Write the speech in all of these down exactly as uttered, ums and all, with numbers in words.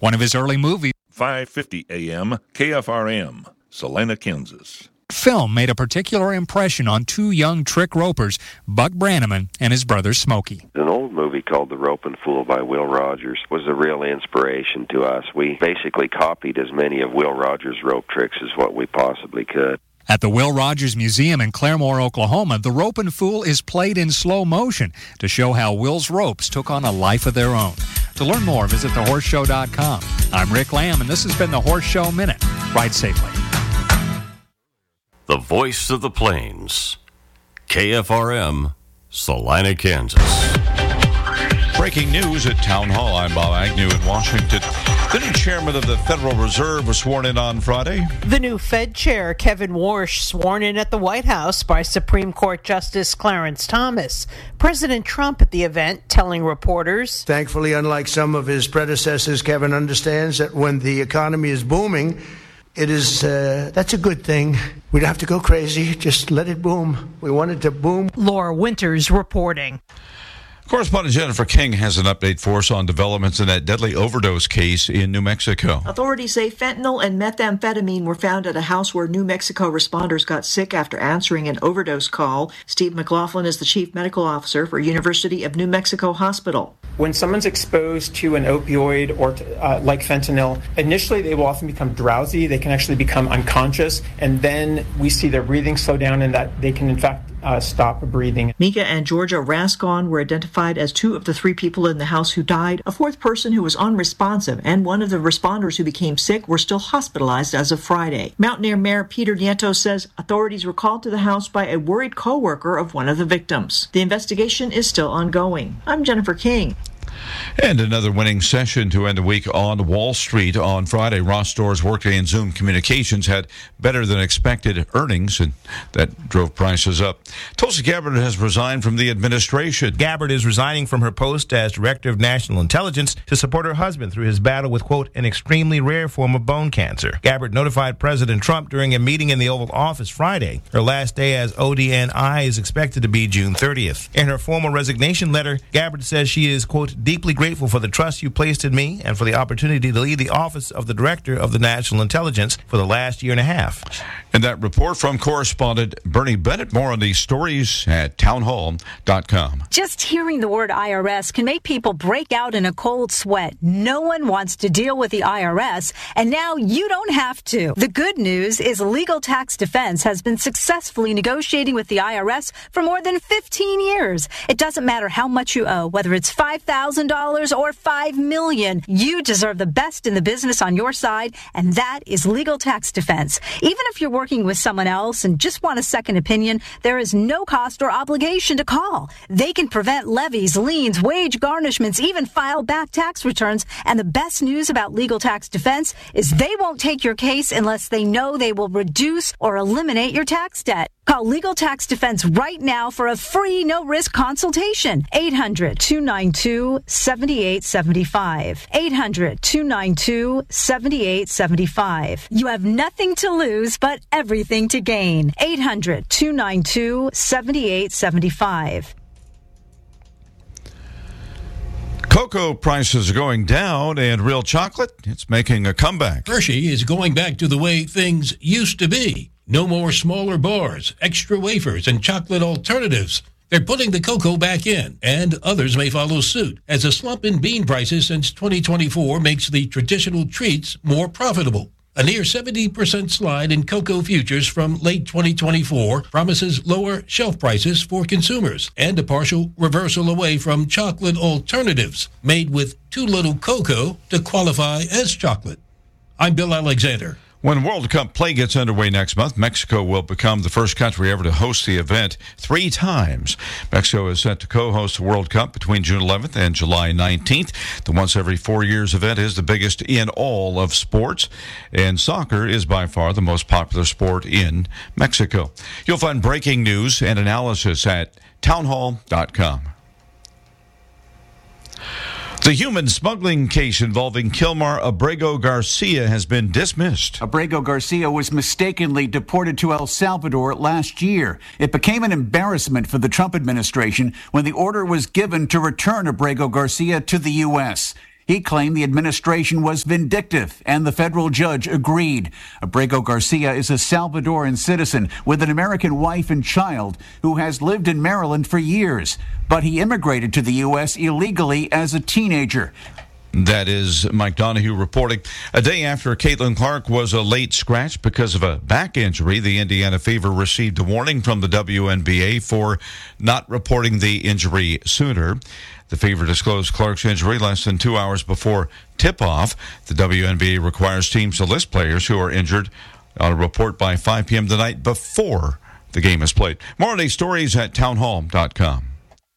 One of his early movies, five fifty A M K F R M, Salina, Kansas. Film made a particular impression on two young trick ropers, Buck Brannaman and his brother Smokey. An old movie called The Ropin' Fool by Will Rogers was a real inspiration to us. We basically copied as many of Will Rogers' rope tricks as what we possibly could. At the Will Rogers Museum in Claremore, Oklahoma, the Ropin' Fool is played in slow motion to show how Will's ropes took on a life of their own. To learn more, visit the horse show dot com. I'm Rick Lamb, and this has been the Horse Show Minute. Ride safely. The voice of the plains. K F R M, Salina, Kansas. Breaking news at Town Hall. I'm Bob Agnew in Washington. The new chairman of the Federal Reserve was sworn in on Friday. The new Fed chair, Kevin Warsh, sworn in at the White House by Supreme Court Justice Clarence Thomas. President Trump at the event telling reporters, "Thankfully, unlike some of his predecessors, Kevin understands that when the economy is booming, it is, uh, that's a good thing. We don't have to go crazy. Just let it boom. We want it to boom." Laura Winters reporting. Correspondent Jennifer King has an update for us on developments in that deadly overdose case in New Mexico. Authorities say fentanyl and methamphetamine were found at a house where New Mexico responders got sick after answering an overdose call. Steve McLaughlin is the chief medical officer for University of New Mexico Hospital. When someone's exposed to an opioid or to, uh, like fentanyl, initially they will often become drowsy. They can actually become unconscious, and then we see their breathing slow down and that they can in fact uh, stop breathing. Mika and Georgia Rascon were identified as two of the three people in the house who died. A fourth person who was unresponsive and one of the responders who became sick were still hospitalized as of Friday. Mountaineer Mayor Peter Nieto says authorities were called to the house by a worried co-worker of one of the victims. The investigation is still ongoing. I'm Jennifer King. And another winning session to end the week on Wall Street on Friday. Ross Stores, Workday, and Zoom Communications had better than expected earnings, and that drove prices up. Tulsi Gabbard has resigned from the administration. Gabbard is resigning from her post as Director of National Intelligence to support her husband through his battle with, quote, an extremely rare form of bone cancer. Gabbard notified President Trump during a meeting in the Oval Office Friday. Her last day as O D N I is expected to be June thirtieth. In her formal resignation letter, Gabbard says she is, quote, deeply grateful for the trust you placed in me and for the opportunity to lead the office of the Director of the National Intelligence for the last year and a half. And that report from correspondent Bernie Bennett. More on these stories at town hall dot com. Just hearing the word I R S can make people break out in a cold sweat. No one wants to deal with the I R S, and now you don't have to. The good news is Legal Tax Defense has been successfully negotiating with the I R S for more than fifteen years. It doesn't matter how much you owe, whether it's five thousand dollars or five million dollars. You deserve the best in the business on your side, and that is Legal Tax Defense. Even if you're working with someone else and just want a second opinion, there is no cost or obligation to call. They can prevent levies, liens, wage garnishments, even file back tax returns. And the best news about Legal Tax Defense is they won't take your case unless they know they will reduce or eliminate your tax debt. Call Legal Tax Defense right now for a free, no-risk consultation. eight hundred, two nine two, seven eight seven five. eight hundred, two nine two, seven eight seven five. You have nothing to lose, but everything to gain. eight hundred, two nine two, seven eight seven five. Cocoa prices are going down, and real chocolate, it's making a comeback. Hershey is going back to the way things used to be. No more smaller bars, extra wafers, and chocolate alternatives. They're putting the cocoa back in, and others may follow suit, as a slump in bean prices since twenty twenty-four makes the traditional treats more profitable. A near seventy percent slide in cocoa futures from late twenty twenty-four promises lower shelf prices for consumers and a partial reversal away from chocolate alternatives made with too little cocoa to qualify as chocolate. I'm Bill Alexander. When World Cup play gets underway next month, Mexico will become the first country ever to host the event three times. Mexico is set to co-host the World Cup between June eleventh and July nineteenth. The once every four years event is the biggest in all of sports, and soccer is by far the most popular sport in Mexico. You'll find breaking news and analysis at town hall dot com. The human smuggling case involving Kilmar Abrego Garcia has been dismissed. Abrego Garcia was mistakenly deported to El Salvador last year. It became an embarrassment for the Trump administration when the order was given to return Abrego Garcia to the U S. He claimed the administration was vindictive, and the federal judge agreed. Abrego Garcia is a Salvadoran citizen with an American wife and child who has lived in Maryland for years, but he immigrated to the U S illegally as a teenager. That is Mike Donahue reporting. A day after Caitlin Clark was a late scratch because of a back injury, the Indiana Fever received a warning from the W N B A for not reporting the injury sooner. The Fever disclosed Clark's injury less than two hours before tip-off. The W N B A requires teams to list players who are injured on a report by five p.m. the night before the game is played. More on these stories at townhall dot com.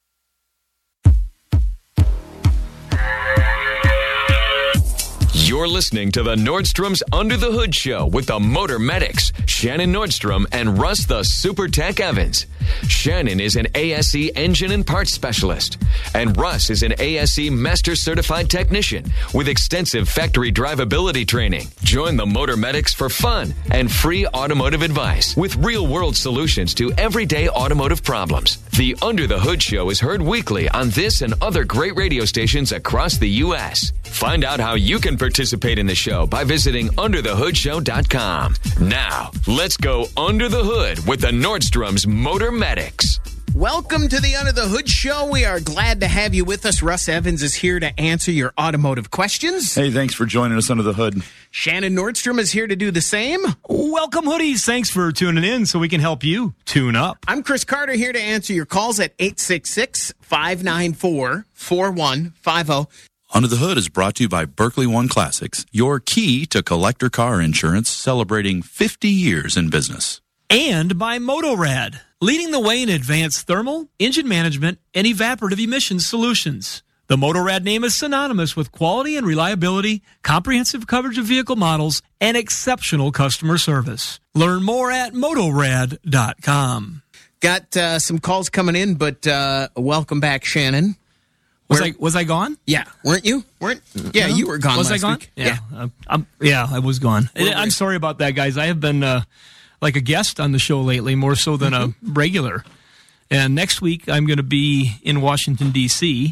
You're listening to the Nordstrom's Under the Hood Show with the Motor Medics, Shannon Nordstrom and Russ the Super Tech Evans. Shannon is an A S E engine and parts specialist, and Russ is an A S E Master Certified Technician with extensive factory drivability training. Join the Motor Medics for fun and free automotive advice with real-world solutions to everyday automotive problems. The Under the Hood Show is heard weekly on this and other great radio stations across the U S Find out how you can participate in the show by visiting under the hood show dot com. Now, let's go under the hood with the Nordstrom's Motor Medics. Welcome to the Under the Hood Show. We are glad to have you with us. Russ Evans is here to answer your automotive questions. Hey, thanks for joining us under the hood. Shannon Nordstrom is here to do the same. Welcome, hoodies. Thanks for tuning in so we can help you tune up. I'm Chris Carter here to answer your calls at eight six six, five nine four, four one five zero. Under the Hood is brought to you by Berkeley One Classics, your key to collector car insurance, celebrating fifty years in business. And by Motorad, leading the way in advanced thermal, engine management, and evaporative emissions solutions. The Motorad name is synonymous with quality and reliability, comprehensive coverage of vehicle models, and exceptional customer service. Learn more at motorad dot com. Got uh, some calls coming in, but uh, welcome back, Shannon. Was Where, I was I gone? Yeah, weren't you? Weren't? Yeah, no? You were gone. Was last I gone? Week. Yeah, yeah. Uh, I'm, yeah, I was gone. I'm sorry about that, guys. I have been uh, like a guest on the show lately, more so than mm-hmm. a regular. And next week I'm going to be in Washington D C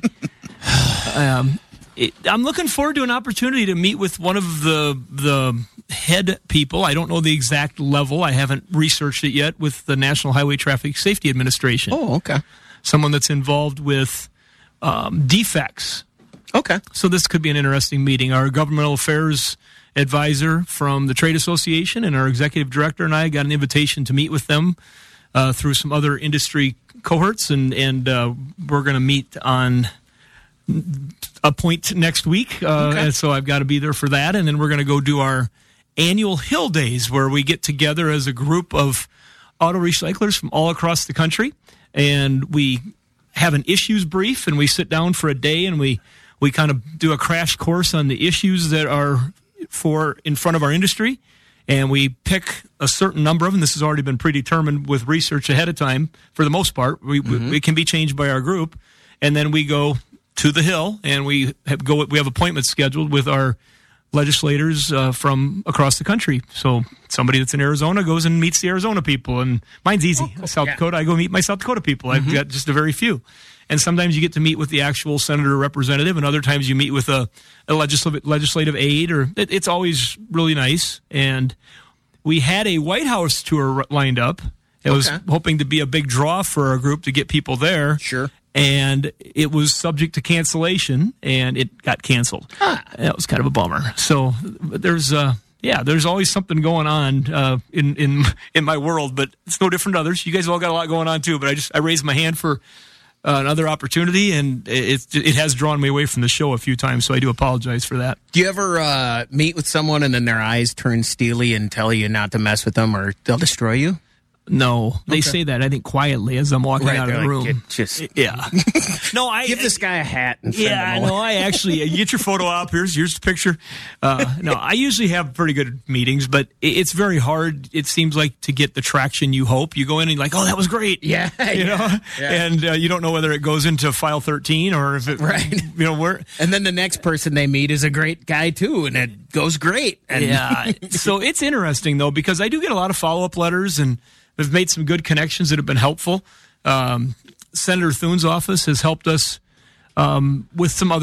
um, it, I'm looking forward to an opportunity to meet with one of the the head people. I don't know the exact level. I haven't researched it yet with the National Highway Traffic Safety Administration. Oh, okay. Someone that's involved with Um, defects. Okay. So this could be an interesting meeting. Our governmental affairs advisor from the Trade Association and our executive director and I got an invitation to meet with them uh, through some other industry cohorts, and, and uh, we're going to meet on a point next week. Uh, okay. And so I've got to be there for that, and then we're going to go do our annual Hill Days, where we get together as a group of auto recyclers from all across the country, and we have an issues brief, and we sit down for a day, and we, we kind of do a crash course on the issues that are for in front of our industry, and we pick a certain number of them. This has already been predetermined with research ahead of time for the most part. We, mm-hmm. we, it can be changed by our group, and then we go to the Hill, and we have go. We have appointments scheduled with our legislators uh, from across the country. So somebody that's in Arizona goes and meets the Arizona people, and mine's easy. Oh, cool. South yeah. Dakota, I go meet my South Dakota people. Mm-hmm. I've got just a very few. And sometimes you get to meet with the actual senator or representative, and other times you meet with a, a legislative, legislative aide, or it, it's always really nice. And we had a White House tour lined up. It okay. was hoping to be a big draw for our group to get people there. Sure. And it was subject to cancellation, and it got canceled. Ah. That was kind of a bummer. So there's, uh, yeah, there's always something going on uh, in in in my world, but it's no different to others. You guys all got a lot going on too. But I just I raised my hand for uh, another opportunity, and it it has drawn me away from the show a few times. So I do apologize for that. Do you ever uh, meet with someone and then their eyes turn steely and tell you not to mess with them, or they'll destroy you? No, they okay. say that, I think, quietly as I'm walking right, out of the like, room. Just yeah. No, I give this guy a hat and send yeah, him away. no, I actually you get your photo up. Here's here's the picture. Uh, no, I usually have pretty good meetings, but it's very hard. It seems like to get the traction you hope. You go in and you're like, oh, that was great. Yeah, you yeah, know, yeah. and uh, you don't know whether it goes into file thirteen or if it right. You know where. And then the next person they meet is a great guy too, and it goes great. And yeah. So it's interesting though, because I do get a lot of follow up letters, and we've made some good connections that have been helpful. Um, Senator Thune's office has helped us um, with some other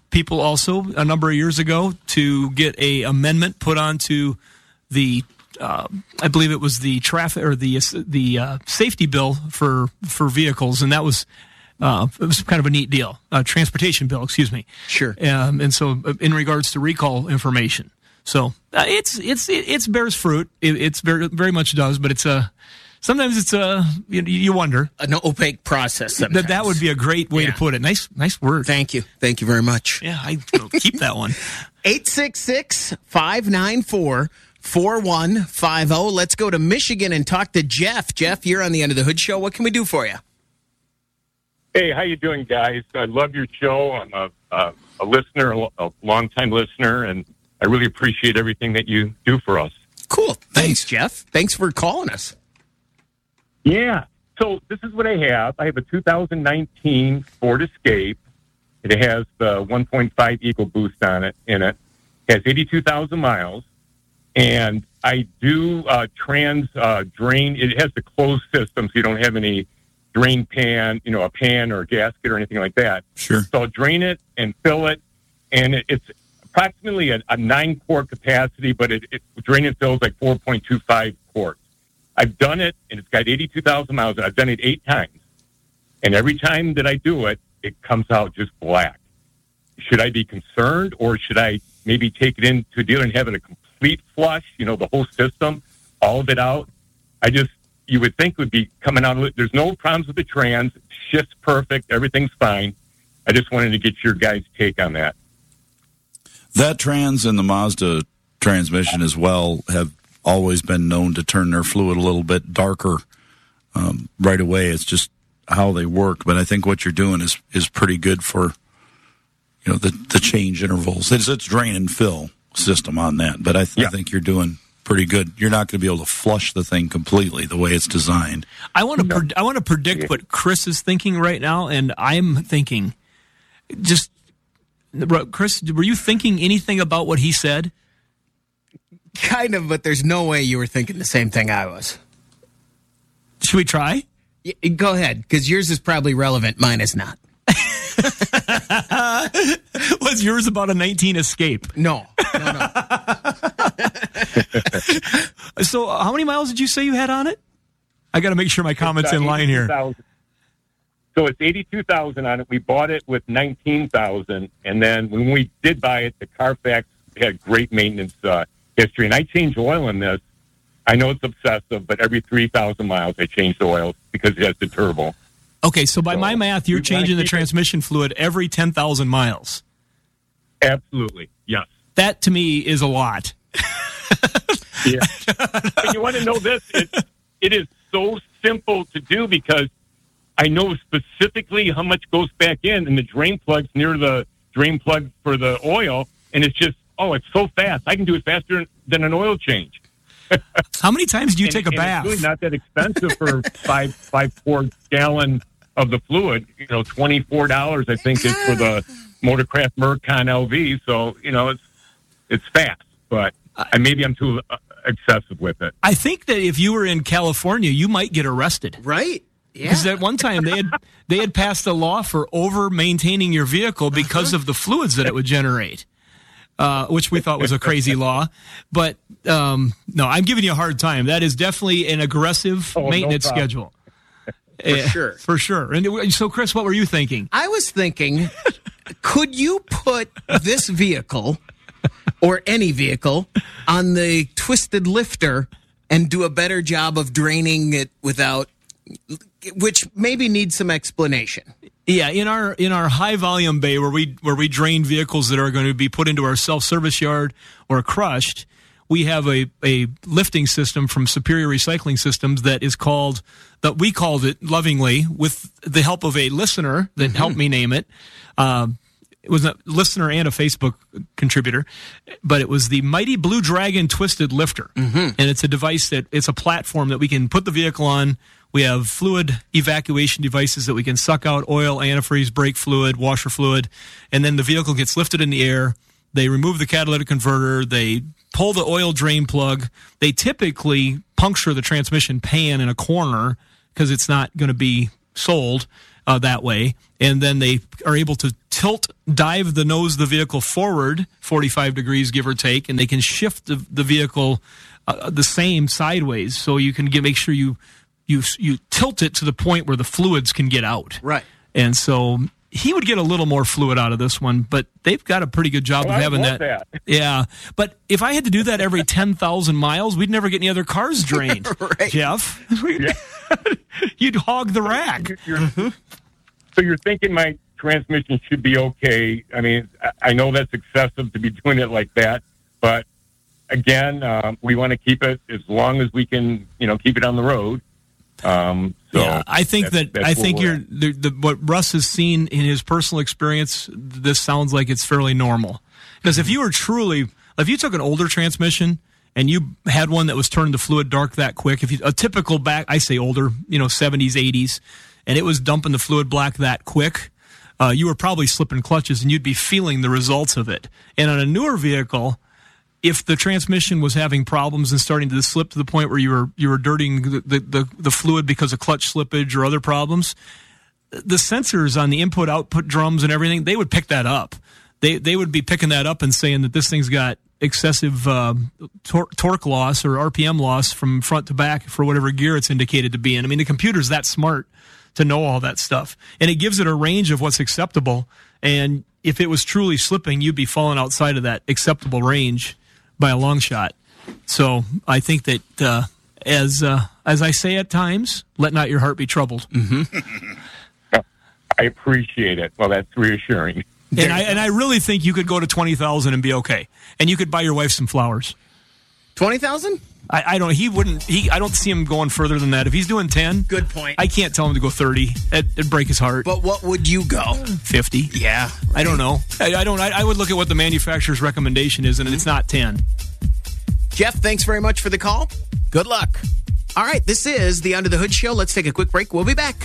people also a number of years ago to get a amendment put onto the, uh, I believe it was the traffic or the the uh, safety bill for for vehicles, and that was uh, it was kind of a neat deal, uh, transportation bill, excuse me. Sure. Um, and so, in regards to recall information, so uh, it's it's it, it's bears fruit. It, it's very very much does, but it's a. Sometimes it's a you, you wonder an opaque process. Sometimes. That that would be a great way yeah. to put it. Nice nice word. Thank you. Thank you very much. Yeah, I will keep that one. eight six six, five nine four, four one five zero. Let's go to Michigan and talk to Jeff. Jeff, you're on the Under the Hood Show. What can we do for you? Hey, how you doing, guys? I love your show. I'm a a, a listener, a, a long-time listener, and I really appreciate everything that you do for us. Cool. Thanks, Jeff. Thanks for calling us. Yeah. So this is what I have. I have a two thousand nineteen Ford Escape. It has the one point five EcoBoost on it. In it, it has eighty-two thousand miles, and I do uh, trans uh, drain. It has the closed system, so you don't have any drain pan, you know, a pan or a gasket or anything like that. Sure. So I'll drain it and fill it, and it, it's approximately a, a nine quart capacity, but it, it drain and fills like four point two five quarts. I've done it, and it's got eighty-two thousand miles, and I've done it eight times. And every time that I do it, it comes out just black. Should I be concerned, or should I maybe take it into a dealer and have it a complete flush, you know, the whole system, all of it out? I just, you would think would be coming out. There's no problems with the trans. Shift's perfect. Everything's fine. I just wanted to get your guys' take on that. That trans and the Mazda transmission as well have always been known to turn their fluid a little bit darker um, right away. It's just how they work. But I think what you're doing is is pretty good for, you know, the, the change intervals. It's it's drain and fill system on that. But I, th- yeah. I think you're doing pretty good. You're not going to be able to flush the thing completely the way it's designed. I want to no. pre- I want to predict what Chris is thinking right now, and I'm thinking, just Chris, were you thinking anything about what he said? Kind of, but there's no way you were thinking the same thing I was. Should we try? Yeah, go ahead, because yours is probably relevant. Mine is not. Was yours about a nineteen Escape? No, no, no. So how many miles did you say you had on it? I got to make sure my comment's in line here. So it's eighty-two thousand on it. We bought it with nineteen thousand, and then when we did buy it, the Carfax had great maintenance uh, history. And I change oil in this. I know it's obsessive, but every three thousand miles I change the oil because it has the turbo. Okay, so by so my math, you're changing the transmission it. fluid every ten thousand miles. Absolutely, yes. That, to me, is a lot. Yeah. But you want to know this? It, it is so simple to do because I know specifically how much goes back in, and the drain plug's near the drain plug for the oil, and it's just, oh, it's so fast. I can do it faster than an oil change. How many times do you and, take a and bath? It's really not that expensive for five five four gallon of the fluid. You know, twenty four dollars I think is for the Motorcraft Mercon L V. So you know, it's it's fast, but uh, maybe I'm too uh, excessive with it. I think that if you were in California, you might get arrested. Right? Yeah. Because at one time they had they had passed a law for over maintaining your vehicle because uh-huh. of the fluids that it would generate. Uh, which we thought was a crazy law. But, um, no, I'm giving you a hard time. That is definitely an aggressive oh, maintenance no schedule. For uh, sure. For sure. And so, Chris, what were you thinking? I was thinking, could you put this vehicle or any vehicle on the twisted lifter and do a better job of draining it without, which maybe needs some explanation? Yeah, in our in our high volume bay where we where we drain vehicles that are going to be put into our self service yard or crushed, we have a, a lifting system from Superior Recycling Systems that is called that we called it lovingly with the help of a listener that mm-hmm. helped me name it. Um, it was a listener and a Facebook contributor, but it was the Mighty Blue Dragon Twisted Lifter, mm-hmm. and it's a device that it's a platform that we can put the vehicle on. We have fluid evacuation devices that we can suck out oil, antifreeze, brake fluid, washer fluid, and then the vehicle gets lifted in the air. They remove the catalytic converter. They pull the oil drain plug. They typically puncture the transmission pan in a corner because it's not going to be sold. uh, that way, and then they are able to tilt, dive the nose of the vehicle forward forty-five degrees, give or take, and they can shift the, the vehicle uh, the same sideways, so you can get, make sure you you you tilt it to the point where the fluids can get out. Right. And so he would get a little more fluid out of this one, but they've got a pretty good job well, of having that. that. Yeah, but if I had to do that every ten thousand miles, we'd never get any other cars drained, right. Jeff. Yeah. You'd hog the rack. You're, you're, so you're thinking my transmission should be okay. I mean, I- I know that's excessive to be doing it like that, but again, um, we want to keep it as long as we can, you know, keep it on the road. Um, so yeah, I think that's, that that's I think you're at. the, the, what Russ has seen in his personal experience. This sounds like it's fairly normal, because if you were truly, if you took an older transmission and you had one that was turning the fluid dark that quick, if you a typical back, I say older, you know, seventies, eighties, and it was dumping the fluid black that quick, uh, you were probably slipping clutches and you'd be feeling the results of it. And on a newer vehicle, if the transmission was having problems and starting to slip to the point where you were you were dirtying the, the, the, the fluid because of clutch slippage or other problems, the sensors on the input-output drums and everything, they would pick that up. They they would be picking that up and saying that this thing's got excessive uh, tor- torque loss or R P M loss from front to back for whatever gear it's indicated to be in. I mean, the computer's that smart to know all that stuff. And it gives it a range of what's acceptable. And if it was truly slipping, you'd be falling outside of that acceptable range by a long shot. So I think that, uh, as uh, as I say at times, let not your heart be troubled. Mm-hmm. I appreciate it. Well, that's reassuring. And I and I really think you could go to twenty thousand and be okay. And you could buy your wife some flowers. twenty thousand? I, I don't. He wouldn't. He. I don't see him going further than that. If he's doing ten, good point. I can't tell him to go thirty. It'd, it'd break his heart. But what would you go? Fifty. Yeah, right. I don't know. I, I don't. I, I would look at what the manufacturer's recommendation is, and it's not ten. Jeff, thanks very much for the call. Good luck. All right, this is the Under the Hood Show. Let's take a quick break. We'll be back.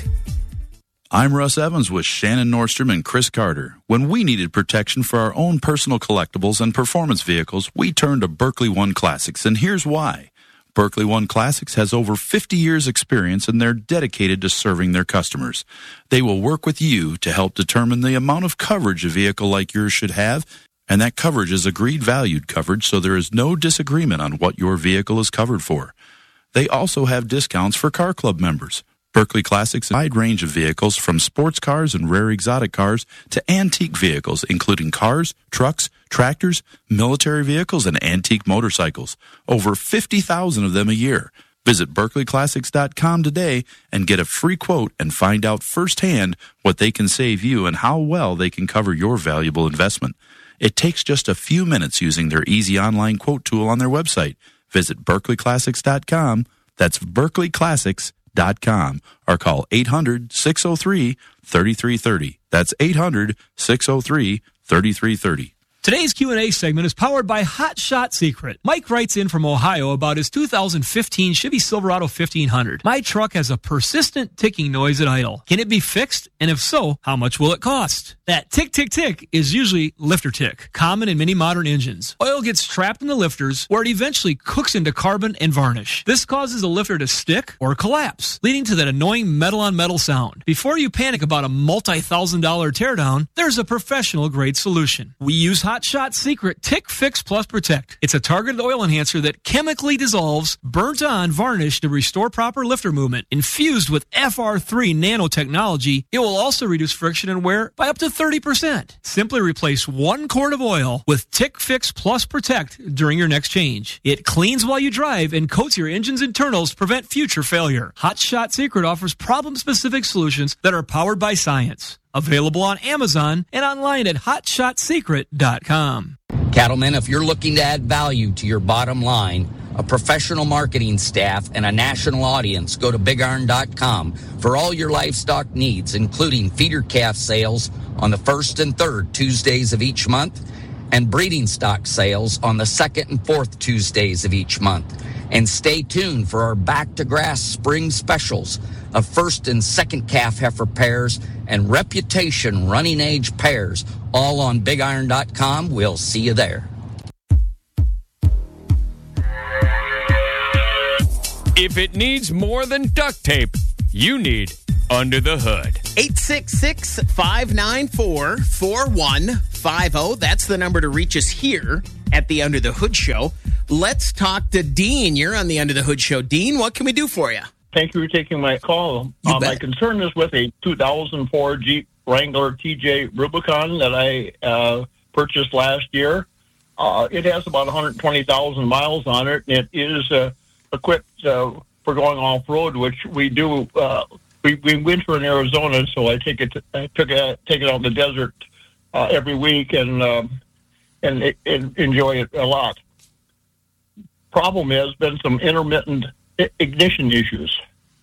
I'm Russ Evans with Shannon Nordstrom and Chris Carter. When we needed protection for our own personal collectibles and performance vehicles, we turned to Berkeley One Classics, and here's why. Berkeley One Classics has over fifty years experience, and they're dedicated to serving their customers. They will work with you to help determine the amount of coverage a vehicle like yours should have, and that coverage is agreed valued coverage, so there is no disagreement on what your vehicle is covered for. They also have discounts for Car Club members. Berkeley Classics, a wide range of vehicles from sports cars and rare exotic cars to antique vehicles, including cars, trucks, tractors, military vehicles, and antique motorcycles. Over fifty thousand of them a year. Visit Berkeley Classics dot com today and get a free quote and find out firsthand what they can save you and how well they can cover your valuable investment. It takes just a few minutes using their easy online quote tool on their website. Visit Berkeley Classics dot com. That's Berkeley Classics dot com, or call eight hundred, six oh three, three three three oh. That's eight hundred, six oh three, three three three oh. Today's Q and A segment is powered by Hot Shot Secret. Mike writes in from Ohio about his two thousand fifteen Chevy Silverado fifteen hundred. My truck has a persistent ticking noise at idle. Can it be fixed? And if so, how much will it cost? That tick, tick, tick is usually lifter tick, common in many modern engines. Oil gets trapped in the lifters where it eventually cooks into carbon and varnish. This causes the lifter to stick or collapse, leading to that annoying metal-on-metal sound. Before you panic about a multi-thousand dollar teardown, there's a professional-grade solution. We use Hot Shot Secret Tick Fix Plus Protect. It's a targeted oil enhancer that chemically dissolves burnt-on varnish to restore proper lifter movement. Infused with F R three nanotechnology, it will also reduce friction and wear by up to thirty percent. Simply replace one quart of oil with Tick Fix Plus Protect during your next change. It cleans while you drive and coats your engine's internals to prevent future failure. Hot Shot Secret offers problem-specific solutions that are powered by science. Available on Amazon and online at hot shot secret dot com. Cattlemen, if you're looking to add value to your bottom line, a professional marketing staff, and a national audience, go to big iron dot com for all your livestock needs, including feeder calf sales on the first and third Tuesdays of each month, and breeding stock sales on the second and fourth Tuesdays of each month. And stay tuned for our Back to Grass spring specials of first and second calf heifer pairs and Reputation running age pairs, all on big iron dot com. We'll see you there. If it needs more than duct tape, you need Under the Hood. eight six six, five nine four, four one five zero. That's the number to reach us here at the Under the Hood Show. Let's talk to Dean. You're on the Under the Hood Show. Dean, what can we do for you? Thank you for taking my call. Uh, my concern is with a two thousand four Jeep Wrangler T J Rubicon that I uh, purchased last year. Uh, it has about one hundred twenty thousand miles on it. It is uh, equipped uh, for going off-road, which we do. Uh, we, we winter in Arizona, so I take it to, I took it, take it out in the desert uh, every week and, um, and, it, and enjoy it a lot. Problem has been some intermittent ignition issues.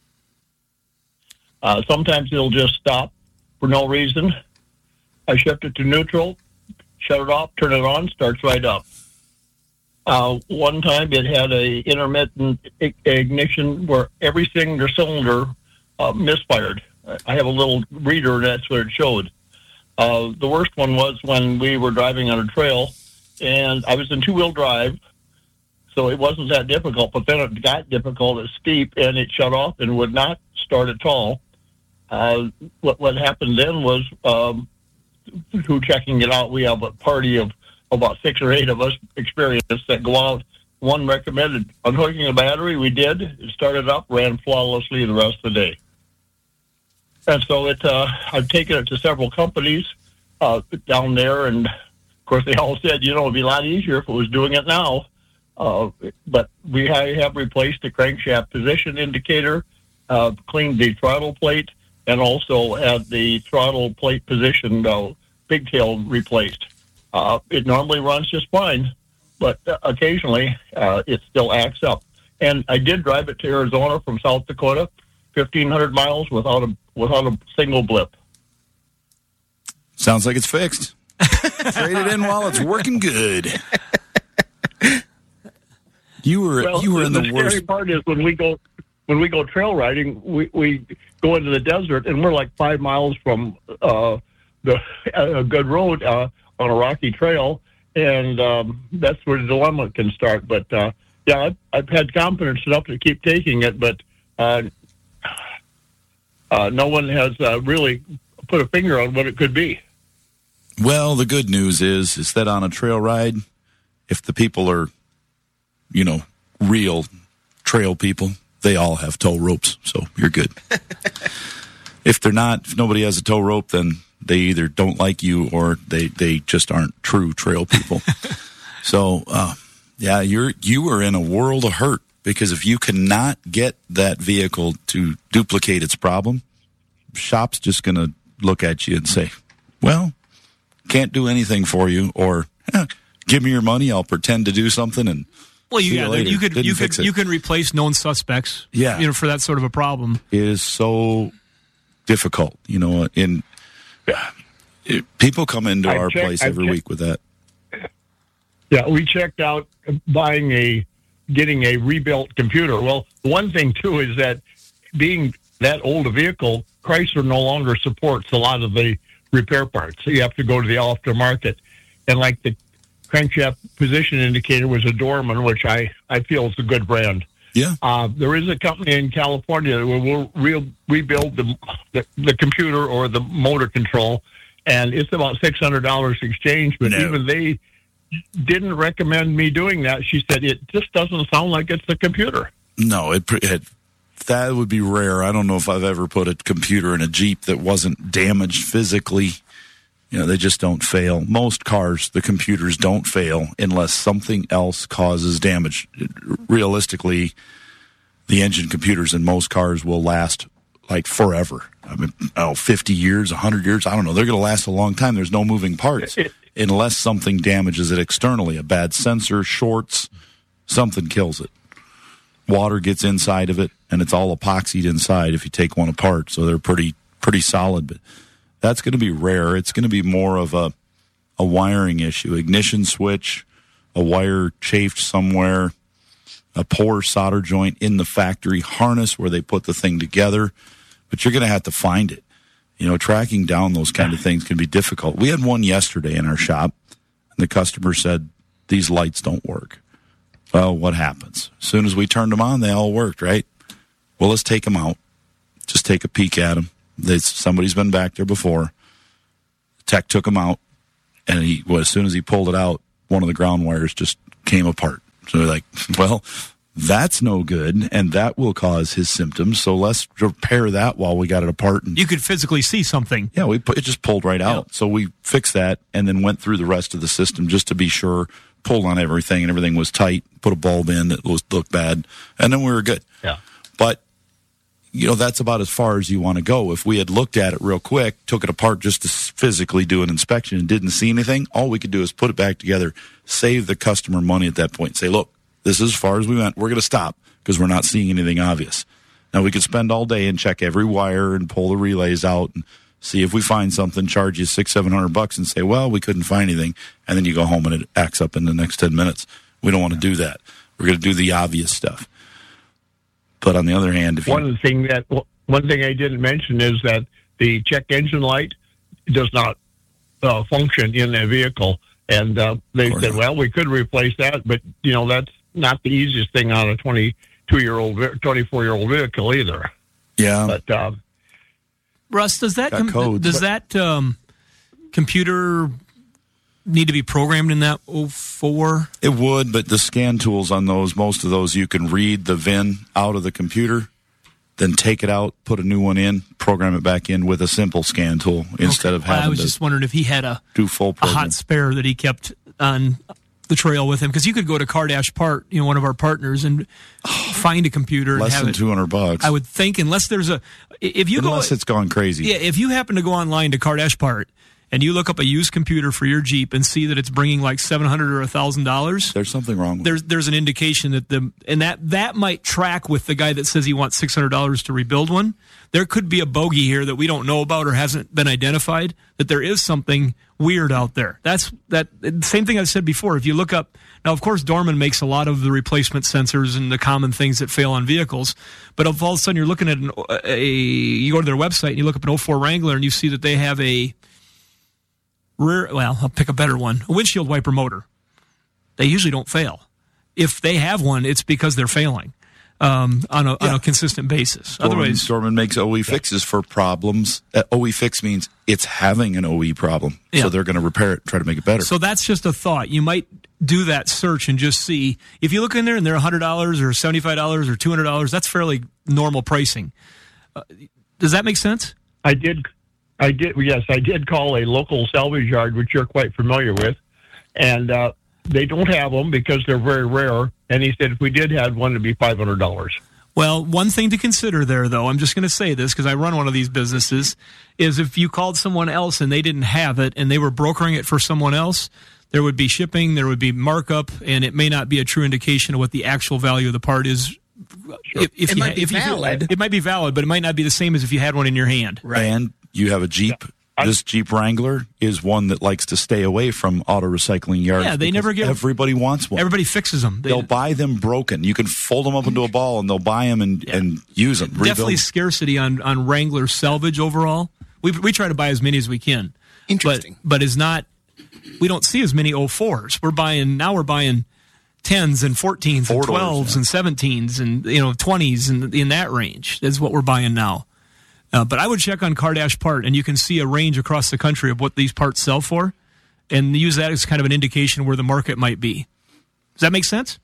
Uh, sometimes it'll just stop for no reason. I shift it to neutral, shut it off, turn it on, starts right up. Uh, one time it had a intermittent I- ignition where every single cylinder uh, misfired. I have a little reader, and that's what it showed. Uh, the worst one was when we were driving on a trail, and I was in two-wheel drive, so it wasn't that difficult, but then it got difficult, it's steep, and it shut off and would not start at all. Uh, what, what happened then was, um, through checking it out, we have a party of about six or eight of us experienced that go out. One recommended unhooking the battery. We did. It started up, ran flawlessly the rest of the day. And so it, uh, I've taken it to several companies uh, down there, and, of course, they all said, you know, it would be a lot easier if it was doing it now. Uh, but we have replaced the crankshaft position indicator, uh, cleaned the throttle plate, and also had the throttle plate position uh, pigtail replaced. Uh, it normally runs just fine, but uh, occasionally uh, it still acts up. And I did drive it to Arizona from South Dakota, fifteen hundred miles without a without a single blip. Sounds like it's fixed. Trade it in while it's working good. You were well, you were in the, the worst. scary part is when we go when we go trail riding, we, we go into the desert, and we're like five miles from uh, the a good road uh, on a rocky trail, and um, that's where the dilemma can start. But uh, yeah, I've, I've had confidence enough to keep taking it, but uh, uh, no one has uh, really put a finger on what it could be. Well, the good news is is that on a trail ride, if the people are, you know, real trail people, they all have tow ropes, so you're good. If they're not, if nobody has a tow rope, then they either don't like you or they, they just aren't true trail people. So, uh, yeah, you're you are in a world of hurt, because if you cannot get that vehicle to duplicate its problem, shop's just going to look at you and say, well, can't do anything for you, or eh, give me your money, I'll pretend to do something and Well, you, see yeah, you later. you could Didn't you fix could it. you can replace known suspects. Yeah. you know, for that sort of a problem. It is so difficult, you know. In it, people come into I've our checked- place I've every checked- week with that. Yeah, we checked out buying a, getting a rebuilt computer. Well, one thing, too, is that being that old a vehicle, Chrysler no longer supports a lot of the repair parts. So you have to go to the aftermarket. And like the crankshaft position indicator was a Dorman, which I, I feel is a good brand. Yeah. Uh, there is a company in California that will re- rebuild the, the the computer or the motor control, and it's about six hundred dollars exchange, but No. even they didn't recommend me doing that. She said, it just doesn't sound like it's the computer. No, it, it that would be rare. I don't know if I've ever put a computer in a Jeep that wasn't damaged physically. You know, they just don't fail. Most cars, the computers don't fail unless something else causes damage. Realistically, the engine computers in most cars will last like forever. I mean, oh, fifty years, one hundred years, I don't know. They're going to last a long time. There's no moving parts unless something damages it externally. A bad sensor, shorts, something kills it. Water gets inside of it, and it's all epoxied inside if you take one apart. So they're pretty pretty solid, but that's going to be rare. It's going to be more of a a wiring issue. Ignition switch, a wire chafed somewhere, a poor solder joint in the factory harness where they put the thing together. But you're going to have to find it. You know, tracking down those kind of things can be difficult. We had one yesterday in our shop, and the customer said, these lights don't work. Well, what happens? As soon as we turned them on, they all worked, right? Well, let's take them out. Just take a peek at them. They, somebody's been back there before. Tech took him out, and he well, as soon as he pulled it out, one of the ground wires just came apart. So they're like, well, that's no good, and that will cause his symptoms. So let's repair that while we got it apart. And you could physically see something. Yeah, we put, it just pulled right out. Yeah. So we fixed that and then went through the rest of the system just to be sure, pulled on everything, and everything was tight, put a bulb in that was looked bad, and then we were good. Yeah. But, you know, that's about as far as you want to go. If we had looked at it real quick, took it apart just to physically do an inspection and didn't see anything, all we could do is put it back together, save the customer money at that point, say, look, this is as far as we went. We're going to stop because we're not seeing anything obvious. Now, we could spend all day and check every wire and pull the relays out and see if we find something, charge you six, seven hundred bucks and say, well, we couldn't find anything. And then you go home and it acts up in the next ten minutes. We don't want to do that. We're going to do the obvious stuff. But on the other hand, if one you, of the thing that one thing I didn't mention is that the check engine light does not uh, function in a vehicle. And uh, they said, well, we could replace that, but, you know, that's not the easiest thing on a twenty-two-year-old, twenty-four-year-old vehicle either. Yeah. But, uh, Russ, does that com- codes, does but- that um, computer need to be programmed in that oh four? it would, but the scan tools on those, most of those, you can read the V I N out of the computer, then take it out, put a new one in, program it back in with a simple scan tool instead of Well, having I was to just wondering if he had a do full a program. hot spare that he kept on the trail with him, because you could go to Cardash Part, you know, one of our partners, and find a computer and Less have than it. two hundred bucks. I would think, unless there's a if you Unless go, it's gone crazy. yeah, if you happen to go online to Cardash Part and you look up a used computer for your Jeep and see that it's bringing like seven hundred or a thousand dollars, there's something wrong with there's it. there's an indication that the and that that might track with the guy that says he wants six hundred dollars to rebuild one. There could be a bogey here that we don't know about or hasn't been identified, that there is something weird out there. That's that same thing I said before. If you look up now, of course, Dorman makes a lot of the replacement sensors and the common things that fail on vehicles. But if all of a sudden you're looking at an, a, you go to their website and you look up an oh four Wrangler and you see that they have a rear, well, I'll pick a better one, a windshield wiper motor. They usually don't fail. If they have one, it's because they're failing um, on, a, yeah. on a consistent basis. Dorman, Otherwise, Dorman makes O E fixes for problems. Uh, O E fix means it's having an O E problem. Yeah. So they're going to repair it and try to make it better. So that's just a thought. You might do that search and just see. If you look in there and they're one hundred dollars or seventy-five dollars or two hundred dollars, that's fairly normal pricing. Uh, does that make sense? I did, I did, yes, I did call a local salvage yard, which you're quite familiar with, and uh, they don't have them because they're very rare. And he said if we did have one, it'd be five hundred dollars. Well, one thing to consider there, though, I'm just going to say this because I run one of these businesses, is if you called someone else and they didn't have it and they were brokering it for someone else, there would be shipping, there would be markup, and it may not be a true indication of what the actual value of the part is. Sure. If, if It you, might be if you- valid. it might be valid, but it might not be the same as if you had one in your hand. Right. And you have a Jeep. This Jeep Wrangler is one that likes to stay away from auto recycling yards. Yeah, they because never get- Everybody wants one. Everybody fixes them. They, They'll buy them broken. You can fold them up into a ball, and they'll buy them and, and use them. definitely rebuild. scarcity on, on Wrangler salvage overall. We we try to buy as many as we can. Interesting. But, but is not, we don't see as many oh fours. We're buying, now we're buying tens and fourteens and Four doors, twelves yeah. and seventeens and, you know, twenties and in that range. That's what we're buying now. Uh, but I would check on Cardash Part, and you can see a range across the country of what these parts sell for, and use that as kind of an indication where the market might be. Does that make sense?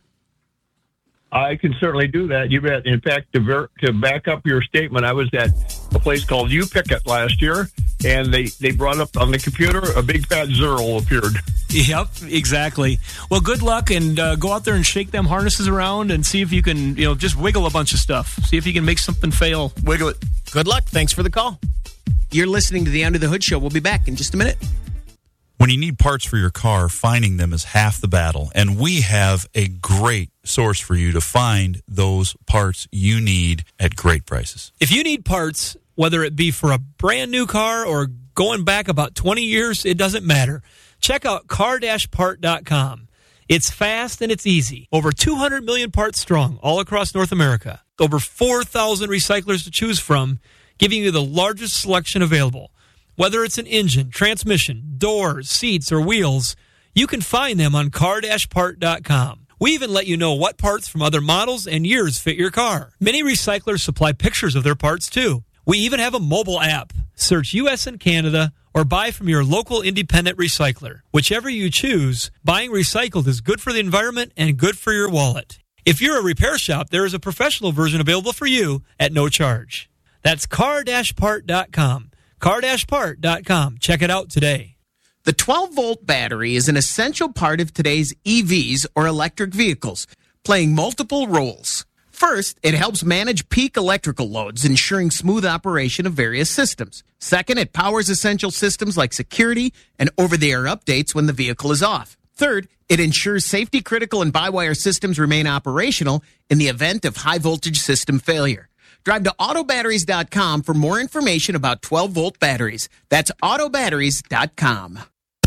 I can certainly do that. You bet. In fact, to, ver- to back up your statement, I was at a place called U Picket last year, and they, they brought up on the computer a big fat zero appeared. Yep, exactly. Well, good luck, and uh, go out there and shake them harnesses around and see if you can, you know, just wiggle a bunch of stuff. See if you can make something fail. Wiggle it. Good luck. Thanks for the call. You're listening to the Under the Hood Show. We'll be back in just a minute. When you need parts for your car, finding them is half the battle. And we have a great source for you to find those parts you need at great prices. If you need parts, whether it be for a brand new car or going back about twenty years, it doesn't matter. Check out car dash part dot com. It's fast and it's easy. Over two hundred million parts strong all across North America. Over four thousand recyclers to choose from, giving you the largest selection available. Whether it's an engine, transmission, doors, seats, or wheels, you can find them on car dash part dot com. We even let you know what parts from other models and years fit your car. Many recyclers supply pictures of their parts, too. We even have a mobile app. Search U S and Canada or buy from your local independent recycler. Whichever you choose, buying recycled is good for the environment and good for your wallet. If you're a repair shop, there is a professional version available for you at no charge. That's car dash part dot com. car dash part dot com. Check it out today. The twelve-volt battery is an essential part of today's E Vs or electric vehicles, playing multiple roles. First, it helps manage peak electrical loads, ensuring smooth operation of various systems. Second, it powers essential systems like security and over-the-air updates when the vehicle is off. Third, it ensures safety-critical and by-wire systems remain operational in the event of high-voltage system failure. Drive to auto batteries dot com for more information about twelve-volt batteries. That's auto batteries dot com.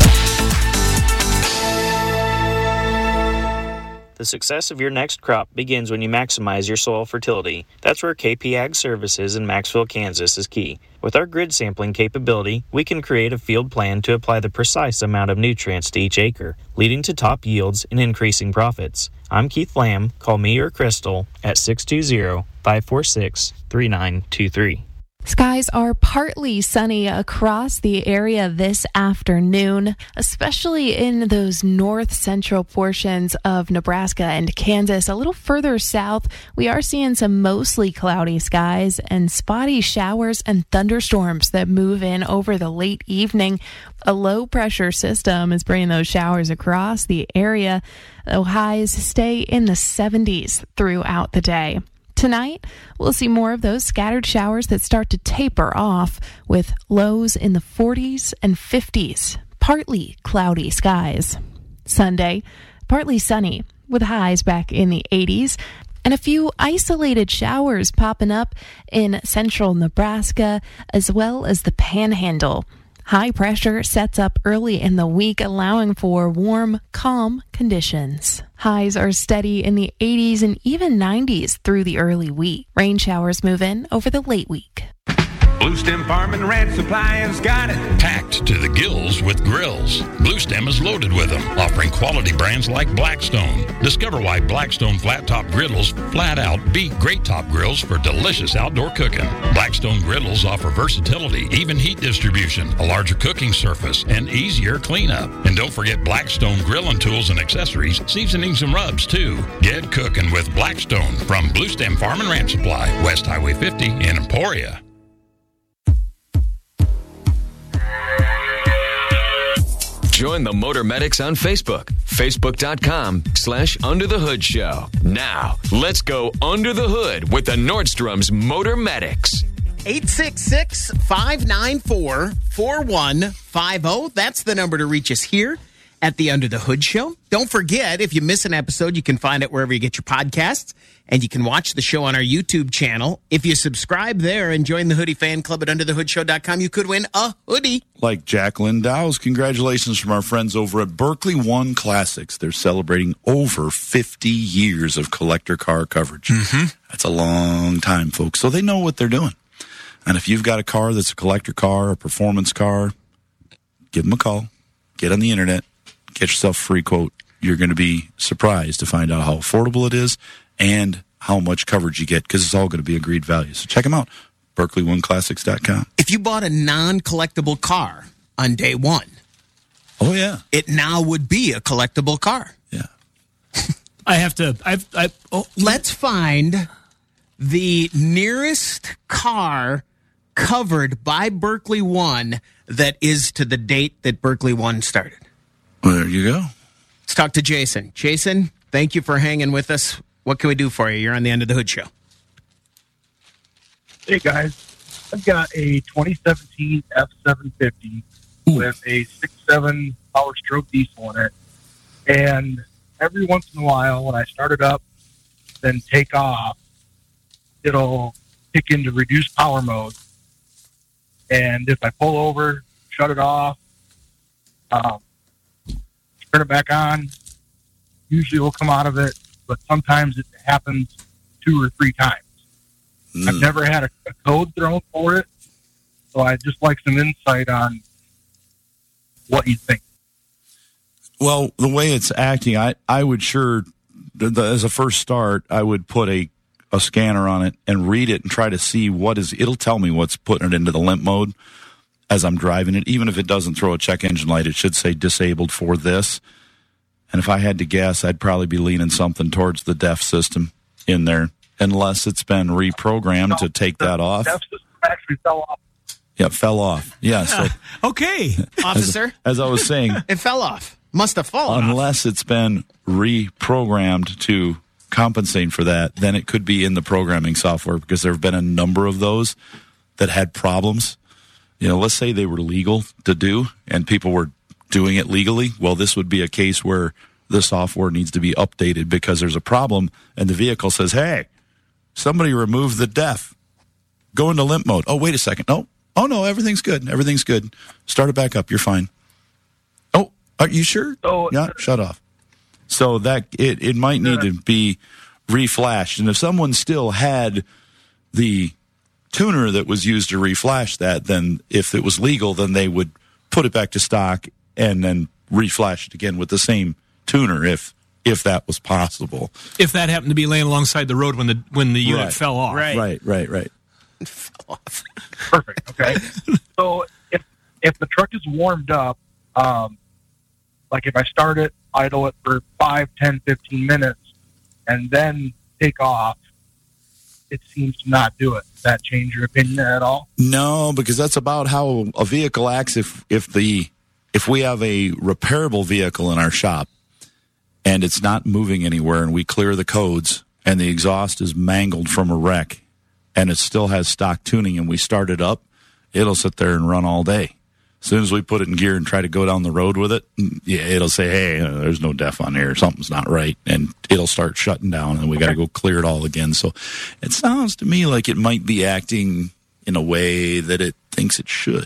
The success of your next crop begins when you maximize your soil fertility. That's where K P Ag Services in Maxville, Kansas is key. With our grid sampling capability, we can create a field plan to apply the precise amount of nutrients to each acre, leading to top yields and increasing profits. I'm Keith Lamb. Call me or Crystal at six two zero, five four six, three nine two three. Skies are partly sunny across the area this afternoon, especially in those north central portions of Nebraska and Kansas. A little further south, we are seeing some mostly cloudy skies and spotty showers and thunderstorms that move in over the late evening. A low pressure system is bringing those showers across the area, though highs stay in the seventies throughout the day. Tonight, we'll see more of those scattered showers that start to taper off with lows in the forties and fifties, partly cloudy skies. Sunday, partly sunny with highs back in the eighties and a few isolated showers popping up in central Nebraska as well as the Panhandle. High pressure sets up early in the week, allowing for warm, calm conditions. Highs are steady in the eighties and even nineties through the early week. Rain showers move in over the late week. Bluestem Farm and Ranch Supply has got it. Packed to the gills with grills. Bluestem is loaded with them, offering quality brands like Blackstone. Discover why Blackstone flat top griddles flat out beat great top grills for delicious outdoor cooking. Blackstone griddles offer versatility, even heat distribution, a larger cooking surface, and easier cleanup. And don't forget Blackstone grilling tools and accessories, seasonings and rubs too. Get cooking with Blackstone from Bluestem Farm and Ranch Supply, West Highway fifty in Emporia. Join the Motor Medics on Facebook, facebook.com slash Under the Hood Show. Now, let's go under the hood with the Nordstrom's Motor Medics. eight six six, five nine four, four one five zero. That's the number to reach us here at the Under the Hood Show. Don't forget, if you miss an episode, you can find it wherever you get your podcasts, and you can watch the show on our YouTube channel. If you subscribe there and join the Hoodie Fan Club at under the hood show dot com, you could win a hoodie. Like Jacqueline Dow's, congratulations from our friends over at Berkeley One Classics. They're celebrating over fifty years of collector car coverage. Mm-hmm. That's a long time, folks. So they know what they're doing. And if you've got a car that's a collector car, a performance car, give them a call. Get on the internet. Get yourself a free quote. You're going to be surprised to find out how affordable it is and how much coverage you get, because it's all going to be agreed value. So check them out, Berkeley One Classics dot com. If you bought a non-collectible car on day one, oh yeah, it now would be a collectible car. Yeah. I have to. I've. I, oh. Let's find the nearest car covered by Berkeley One that is to the date that Berkeley One started. Well, there you go. Let's talk to Jason. Jason, thank you for hanging with us. What can we do for you? You're on the End of the Hood Show. Hey, guys. I've got a twenty seventeen F seven fifty Ooh. With a six point seven power stroke diesel in it. And every once in a while, when I start it up, then take off, it'll kick into reduced power mode. And if I pull over, shut it off, um, turn it back on, usually it'll come out of it, but sometimes it happens two or three times. Mm. I've never had a, a code thrown for it, so I'd just like some insight on what you think. Well, the way it's acting, I, I would sure, the, the, as a first start, I would put a a scanner on it and read it and try to see what is, it'll tell me what's putting it into the limp mode as I'm driving it. Even if it doesn't throw a check engine light, it should say disabled for this. And if I had to guess, I'd probably be leaning something towards the D E F system in there, unless it's been reprogrammed no, to take that off. D E F system actually fell off. Yeah, it fell off. Yeah. So, okay. Officer. As, as I was saying. It fell off. Must have fallen Unless off. it's been reprogrammed to compensate for that, then it could be in the programming software, because there have been a number of those that had problems. You know, let's say they were legal to do and people were doing it legally. Well, this would be a case where the software needs to be updated because there's a problem and the vehicle says, hey, somebody remove the D E F. Go into limp mode. Oh, wait a second. No. Oh, no, everything's good. Everything's good. Start it back up. You're fine. Oh, are you sure? Oh, yeah, shut off. So that it, it might need to be reflashed. And if someone still had the tuner that was used to reflash that, then if it was legal, then they would put it back to stock and then reflash it again with the same tuner if if that was possible. If that happened to be laying alongside the road when the when the unit Right. fell off. Right, right, right. right. Fell off. Perfect. Okay. So if if the truck is warmed up, um, like if I start it, idle it for five, ten, fifteen minutes, and then take off, it seems to not do it. Does that change your opinion at all? No, because that's about how a vehicle acts if if the if we have a repairable vehicle in our shop and it's not moving anywhere and we clear the codes and the exhaust is mangled from a wreck and it still has stock tuning and we start it up, it'll sit there and run all day. As soon as we put it in gear and try to go down the road with it, yeah, it'll say, hey, uh, there's no D E F on here. Something's not right. And it'll start shutting down and we got to go clear it all again. So it sounds to me like it might be acting in a way that it thinks it should.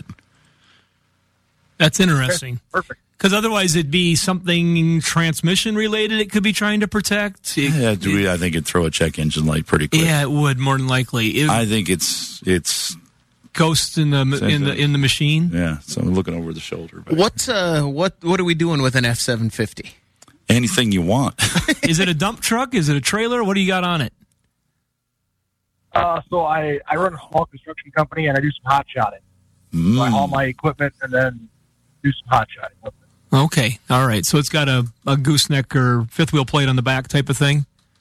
That's interesting. Perfect. Because otherwise it'd be something transmission related it could be trying to protect. It, Yeah, do we, I think it'd throw a check engine light pretty quick. yeah, it would, more than likely. It, I think it's it's ghosts in the Same in the thing. in the machine. yeah. So I'm looking over the shoulder. But What's uh what what are we doing with an F seven fifty? anything you want. Is it a dump truck? Is it a trailer? What do you got on it? Uh, so I, I run a small construction company and I do some hot shotting. So I haul my equipment and then do some hot shotting with it. Okay, all right. So it's got a, a gooseneck or fifth wheel plate on the back type of thing.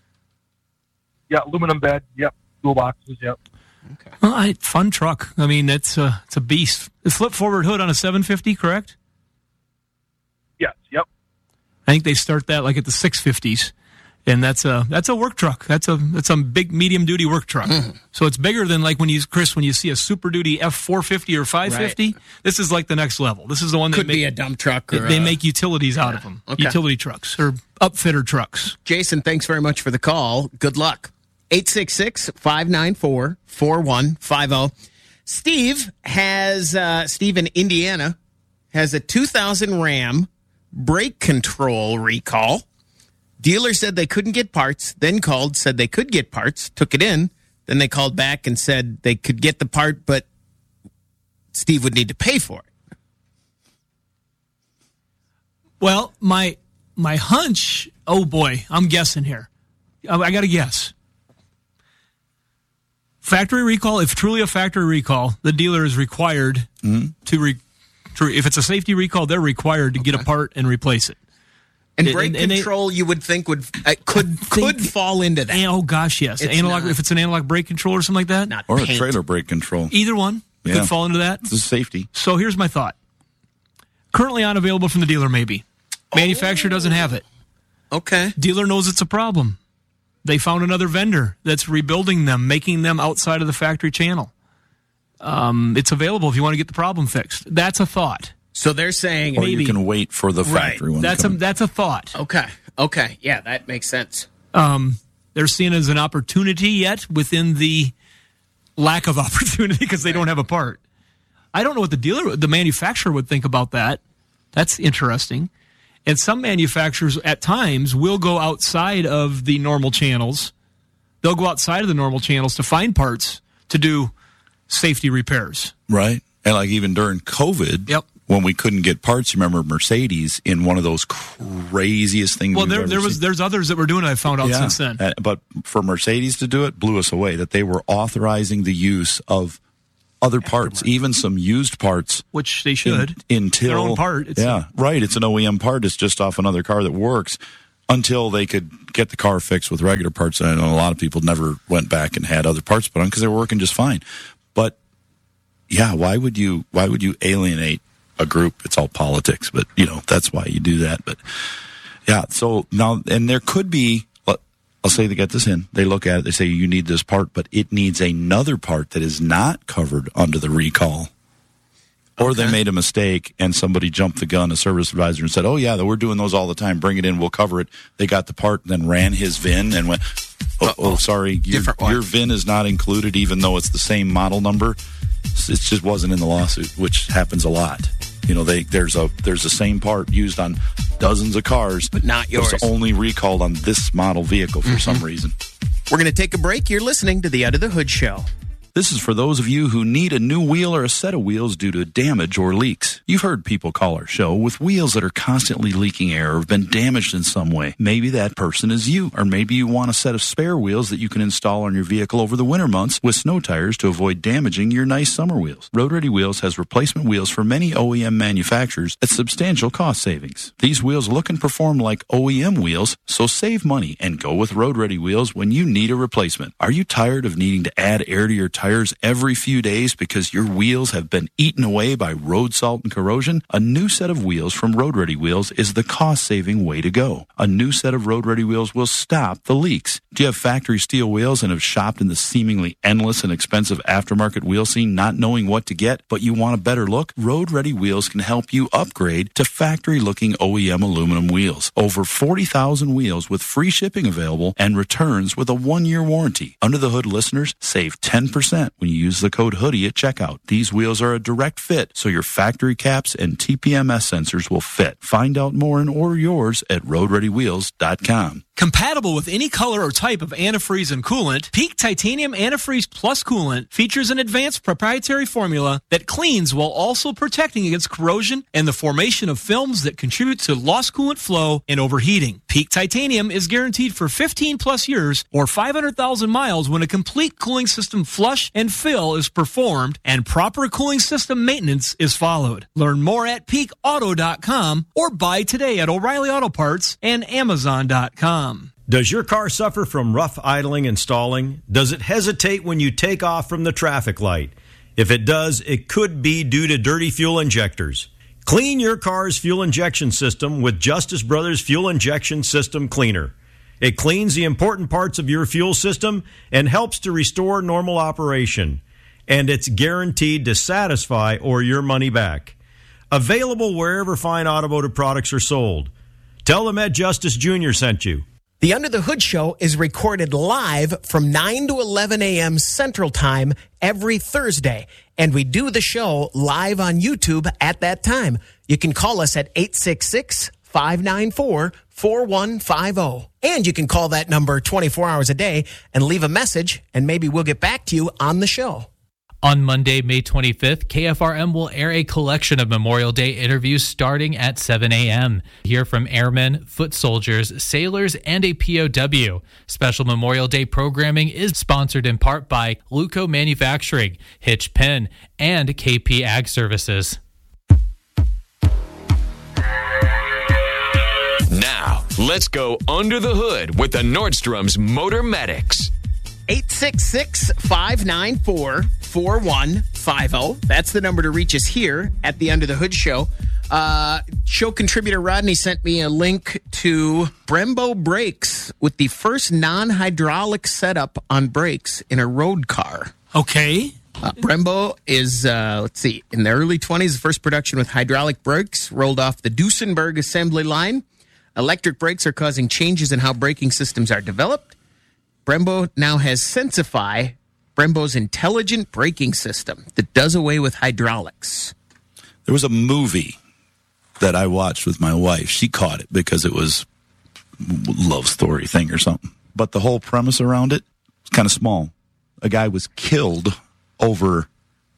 Yeah, aluminum bed. Yep. Toolboxes. Yep. Well, I, fun truck. I mean, it's a it's a beast. The flip forward hood on a seven fifty, correct? Yes. Yep. I think they start that like at the six fifties, and that's a that's a work truck. That's a that's a big medium duty work truck. Mm. So it's bigger than like when you Chris when you see a super duty F four fifty or five fifty. Right. This is like the next level. This is the one that Could make, be a dump truck. Or they a- make utilities out of them. Okay. Utility trucks or upfitter trucks. Jason, thanks very much for the call. Good luck. eight six six, five nine four, four one five zero. Steve has, uh, Steve in Indiana, has a two thousand Ram brake control recall. Dealer said they couldn't get parts, then called, said they could get parts, took it in. Then they called back and said they could get the part, but Steve would need to pay for it. Well, my my hunch, oh boy, I'm guessing here. I, I got to guess. Factory recall, if truly a factory recall, the dealer is required Mm-hmm. to, re, to, if it's a safety recall, they're required to get a part and replace it. And And- brake and- and they- control, you would think would uh, could could fall into that. Oh gosh, yes. It's Analog. not. If it's an analog brake control or something like that, Not Or a paint. trailer brake control. either one Yeah. could fall into that. It's a safety. So here's my thought. Currently unavailable from the dealer, maybe. Manufacturer doesn't have it. Okay. Dealer knows it's a problem. They found another vendor that's rebuilding them, making them outside of the factory channel. Um, it's available if you want to get the problem fixed. That's a thought. So they're saying Or maybe. you can wait for the factory one. to That's a come. that's a thought. Okay. Okay. Yeah, that makes sense. Um, they're seen as an opportunity yet within the lack of opportunity because they don't have a part. I don't know what the dealer, the manufacturer would think about that. That's interesting. And some manufacturers at times will go outside of the normal channels. They'll go outside of the normal channels to find parts to do safety repairs. Right. And like even during COVID, Yep. when we couldn't get parts. Remember Mercedes in one of those craziest things. Well, we've there ever there was seen. there's others that were doing it. I found out Yeah, since then. uh, but for Mercedes to do it blew us away. That they were authorizing the use of other parts, even some used parts, which they should. In, until Their own part. It's yeah, a- right. It's an O E M part. It's just off another car that works. Until they could get the car fixed with regular parts. And I know a lot of people never went back and had other parts put on because they were working just fine. But yeah, why would you? Why would you alienate a group? It's all politics, but you know that's why you do that. But yeah, so now and there could be. I'll say they get this in. They look at it. They say you need this part, but it needs another part that is not covered under the recall. Or Okay. they made a mistake and somebody jumped the gun, a service advisor, and said, "Oh yeah, we're doing those all the time. Bring it in, we'll cover it." They got the part, and then ran his V I N and went, "Oh, oh sorry, your, Different one. your V I N is not included, even though it's the same model number." It just wasn't in the lawsuit, which happens a lot. You know, they there's a there's the same part used on dozens of cars, but not yours. It's only recalled on this model vehicle for Mhm. some reason. We're going to take a break. You're listening to the Under the Hood Show. This is for those of you who need a new wheel or a set of wheels due to damage or leaks. You've heard people call our show with wheels that are constantly leaking air or have been damaged in some way. Maybe that person is you, or maybe you want a set of spare wheels that you can install on your vehicle over the winter months with snow tires to avoid damaging your nice summer wheels. Road Ready Wheels has replacement wheels for many O E M manufacturers at substantial cost savings. These wheels look and perform like O E M wheels, so save money and go with Road Ready Wheels when you need a replacement. Are you tired of needing to add air to your tires every few days because your wheels have been eaten away by road salt and corrosion? A new set of wheels from Road Ready Wheels is the cost-saving way to go. A new set of Road Ready Wheels will stop the leaks. Do you have factory steel wheels and have shopped in the seemingly endless and expensive aftermarket wheel scene not knowing what to get, but you want a better look? Road Ready Wheels can help you upgrade to factory-looking O E M aluminum wheels. Over forty thousand wheels with free shipping available and returns with a one-year warranty. Under the Hood listeners save ten percent when you use the code HOODIE at checkout. These wheels are a direct fit, so your factory caps and T P M S sensors will fit. Find out more and order yours at road ready wheels dot com. Compatible with any color or type of antifreeze and coolant, Peak Titanium Antifreeze Plus Coolant features an advanced proprietary formula that cleans while also protecting against corrosion and the formation of films that contribute to lost coolant flow and overheating. Peak Titanium is guaranteed for fifteen plus years or five hundred thousand miles when a complete cooling system flush and fill is performed and proper cooling system maintenance is followed. Learn more at peak auto dot com or buy today at O'Reilly Auto Parts and amazon dot com. Does your car suffer from rough idling and stalling? Does it hesitate when you take off from the traffic light? If it does, it could be due to dirty fuel injectors. Clean your car's fuel injection system with Justice Brothers Fuel Injection System Cleaner. It cleans the important parts of your fuel system and helps to restore normal operation. And it's guaranteed to satisfy or your money back. Available wherever fine automotive products are sold. Tell them Ed Justice Junior sent you. The Under the Hood Show is recorded live from nine to eleven a.m. Central Time every Thursday. And we do the show live on YouTube at that time. You can call us at eight six six, five nine four, four one five zero. And you can call that number twenty-four hours a day and leave a message, and maybe we'll get back to you on the show. On Monday, May twenty-fifth, K F R M will air a collection of Memorial Day interviews starting at seven a.m. Hear from airmen, foot soldiers, sailors, and a P O W. Special Memorial Day programming is sponsored in part by Luco Manufacturing, Hitch Pen, and K P Ag Services. Now, let's go under the hood with the Nordstrom's Motor Medics. eight six six, five nine four, four one five zero. That's the number to reach us here at the Under the Hood Show. Uh, show contributor Rodney sent me a link to Brembo brakes with the first non-hydraulic setup on brakes in a road car. Okay. Uh, Brembo is, uh, let's see, in the early twenties, the first production with hydraulic brakes rolled off the Duesenberg assembly line. Electric brakes are causing changes in how braking systems are developed. Brembo now has Sensify, Brembo's intelligent braking system that does away with hydraulics. There was a movie that I watched with my wife. She caught it because it was a love story thing or something. But the whole premise around it was kind of small. A guy was killed over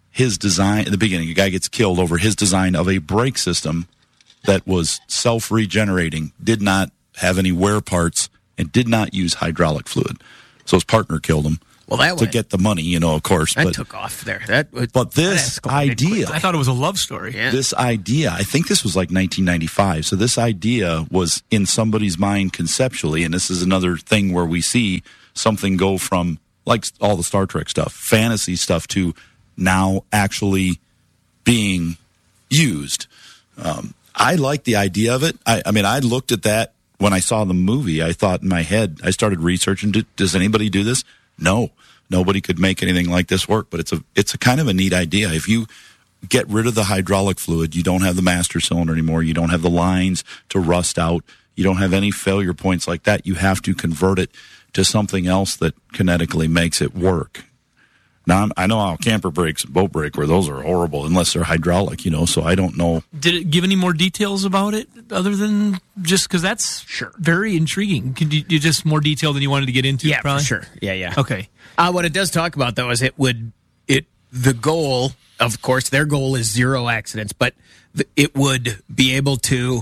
his design, in the beginning, a guy gets killed over his design of a brake system that was self-regenerating, did not have any wear parts, and did not use hydraulic fluid. So his partner killed him. Well, that to went, get the money, you know, of course. That but, took off there. That was, but this idea, I thought it was a love story. Yeah. This idea, I think this was like nineteen ninety-five. So this idea was in somebody's mind conceptually, and this is another thing where we see something go from like all the Star Trek stuff, fantasy stuff, to now actually being used. Um, I like the idea of it. I, I mean, I looked at that when I saw the movie. I thought in my head, I started researching, does anybody do this? No, nobody could make anything like this work, but it's a it's a kind of a neat idea. If you get rid of the hydraulic fluid, you don't have the master cylinder anymore, you don't have the lines to rust out, you don't have any failure points like that. You have to convert it to something else that kinetically makes it work. Now, I'm, I know how camper brakes and boat brake, where those are horrible unless they're hydraulic, you know, so I don't know. Did it give any more details about it other than just because that's sure very intriguing? Could you, you just more detail than you wanted to get into? Yeah, probably? for sure. Yeah, yeah. Okay. Uh, what it does talk about, though, is it would, it the goal, of course, their goal is zero accidents, but th- it would be able to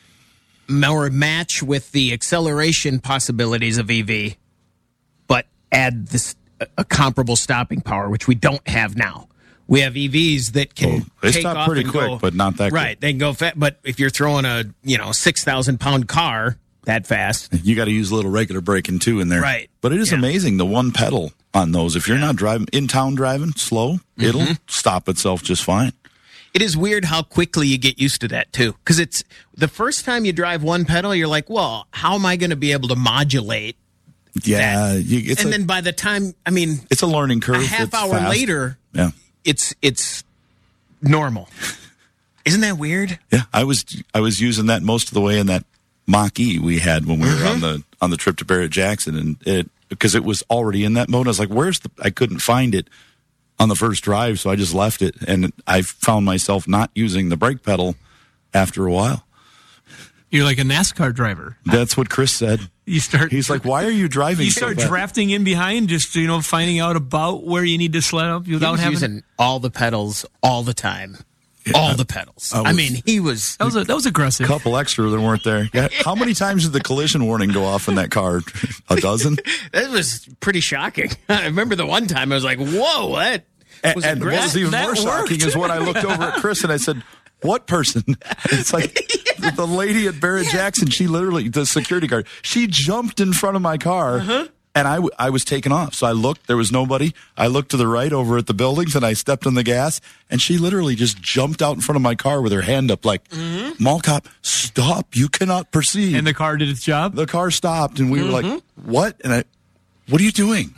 more match with the acceleration possibilities of E V, but add this a comparable stopping power, which we don't have now. We have E Vs that can oh, they take stop off pretty and quick, go, but not that right. quick. They can go fast, but if you're throwing a you know six thousand pound car that fast, you got to use a little regular braking too in there. Right. But it is yeah. amazing the one pedal on those. If you're yeah. not driving in town driving slow, mm-hmm. it'll stop itself just fine. It is weird how quickly you get used to that too, because it's the first time you drive one pedal, you're like, well, how am I going to be able to modulate? Yeah, you, it's and a, then by the time, I mean, it's a learning curve. A half it's hour fast. later, yeah, it's it's normal. Isn't that weird? Yeah, I was I was using that most of the way in that Mach-E we had when we mm-hmm. were on the on the trip to Barrett Jackson, and it because it was already in that mode. I was like, "Where's the?" I couldn't find it on the first drive, so I just left it, and I found myself not using the brake pedal after a while. You're like a NASCAR driver. That's what Chris said. You start. He's like, "Why are you driving?" You so start fast? drafting in behind, just you know, finding out about where you need to sled up without he was having using all the pedals all the time, yeah, all the pedals. I, was, I mean, he was that was a, that was aggressive. A couple extra that weren't there. Yeah. How many times did the collision warning go off in that car? A dozen. That was pretty shocking. I remember the one time I was like, "Whoa, that." Was and and what was even more worked. shocking is when I looked over at Chris and I said, "What person?" It's like yeah. the lady at Barrett yeah. Jackson. She literally, the security guard, she jumped in front of my car, uh-huh. and I, w- I was taking off. So I looked, there was nobody. I looked to the right over at the buildings, and I stepped on the gas, and she literally just jumped out in front of my car with her hand up, like, mm-hmm. "Mall cop, stop! You cannot proceed." And the car did its job. The car stopped, and we mm-hmm. were like, "What?" And I, "What are you doing?"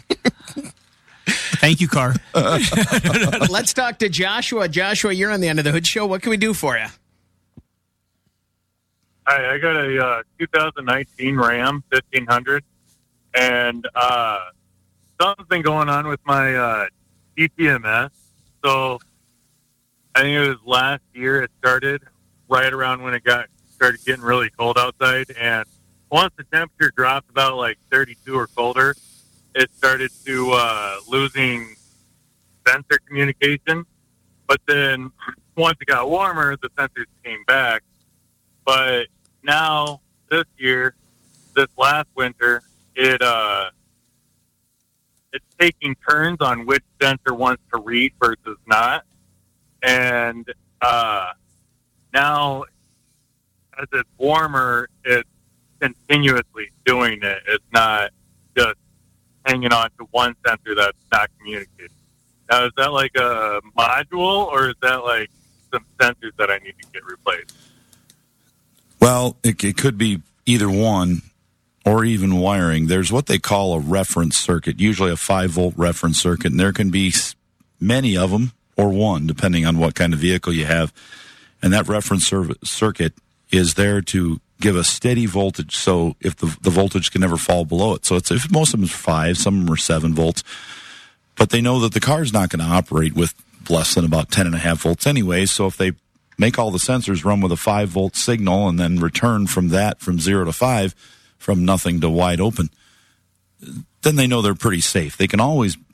Thank you, car. Let's talk to Joshua. Joshua, you're on the End of the Hood Show. What can we do for you? Hi, I got a uh, two thousand nineteen Ram fifteen hundred, and uh, something going on with my uh, D P M S. So I think it was last year it started, right around when it got started getting really cold outside. And once the temperature dropped about like thirty-two or colder, it started to uh, losing sensor communication. But then once it got warmer, the sensors came back. But now this year, this last winter, it uh, it's taking turns on which sensor wants to read versus not. And uh, now, as it's warmer, it's continuously doing it. It's not just hanging on to one sensor that's not communicating. Now, is that like a module, or is that like some sensors that I need to get replaced? Well, it, it could be either one or even wiring. There's what they call a reference circuit, usually a five volt reference circuit, and there can be many of them or one, depending on what kind of vehicle you have. And that reference circuit is there to give a steady voltage, so if the the voltage can never fall below it. So it's if most of them are five, some of them are seven volts, but they know that the car's not going to operate with less than about ten and a half volts anyway. So if they make all the sensors run with a five volt signal and then return from that from zero to five, from nothing to wide open, then they know they're pretty safe. They can always